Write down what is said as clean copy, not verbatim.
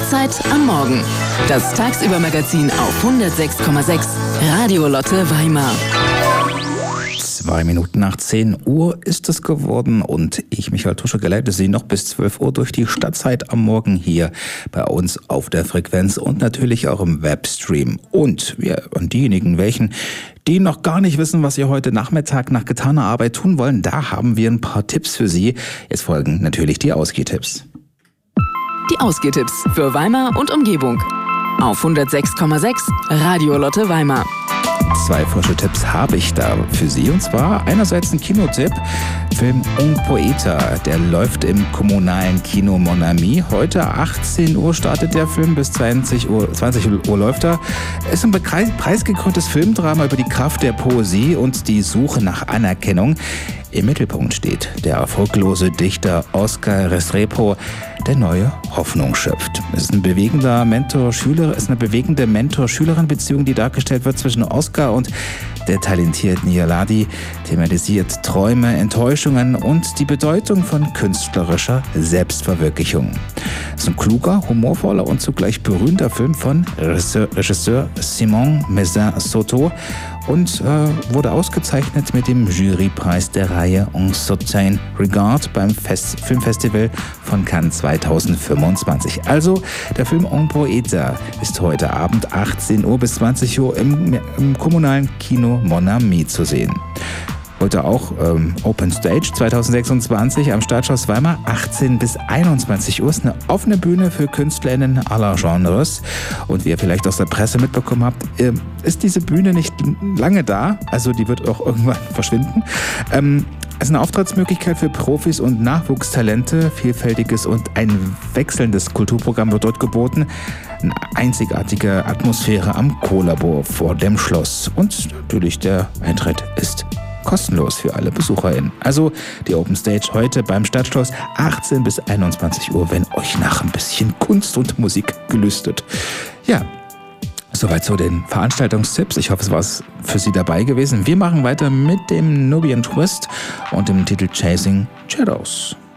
Stadtzeit am Morgen. Das Tagsüber-Magazin auf 106,6 Radio Lotte Weimar. 2 Minuten nach 10 Uhr ist es geworden und ich, Michael Tusche, geleite Sie noch bis 12 Uhr durch die Stadtzeit am Morgen hier bei uns auf der Frequenz und natürlich auch im Webstream. Und an diejenigen, die noch gar nicht wissen, was sie heute Nachmittag nach getaner Arbeit tun wollen, da haben wir ein paar Tipps für Sie. Jetzt folgen natürlich die Ausgehtipps. Die Ausgehtipps für Weimar und Umgebung. Auf 106,6 Radio Lotte Weimar. 2 frische Tipps habe ich da für Sie. Und zwar einerseits ein Kinotipp. Film Un Poeta, der läuft im kommunalen Kino Mon Ami. Heute 18 Uhr startet der Film, bis 20 Uhr läuft er. Es ist ein preisgekröntes Filmdrama über die Kraft der Poesie und die Suche nach Anerkennung. Im Mittelpunkt steht der erfolglose Dichter Oscar Restrepo, der neue Hoffnung schöpft. Es ist eine bewegende Mentor-Schülerin-Beziehung, die dargestellt wird zwischen Oscar und der talentierten Yaladi, thematisiert Träume, Enttäuschungen und die Bedeutung von künstlerischer Selbstverwirklichung. Es ist ein kluger, humorvoller und zugleich berühmter Film von Regisseur Simon Mézin-Soto und wurde ausgezeichnet mit dem Jurypreis der Reihe Un Certain Regard beim Filmfestival von Cannes 2025. Also, der Film Un Poeta ist heute Abend 18 Uhr bis 20 Uhr im kommunalen Kino Mon Ami zu sehen. Heute auch Open Stage 2026 am Stadtschloss Weimar, 18 bis 21 Uhr. Ist eine offene Bühne für KünstlerInnen aller Genres. Und wie ihr vielleicht aus der Presse mitbekommen habt, ist diese Bühne nicht lange da. Also die wird auch irgendwann verschwinden. Es ist eine Auftrittsmöglichkeit für Profis und Nachwuchstalente. Vielfältiges und ein wechselndes Kulturprogramm wird dort geboten. Eine einzigartige Atmosphäre am Kohlabor vor dem Schloss. Und natürlich der Eintritt ist kostenlos für alle BesucherInnen. Also die Open Stage heute beim Stadtschloss 18 bis 21 Uhr, wenn euch nach ein bisschen Kunst und Musik gelüstet. Ja, soweit zu den Veranstaltungstipps. Ich hoffe, es war für Sie dabei gewesen. Wir machen weiter mit dem Nubian Twist und dem Titel Chasing Shadows.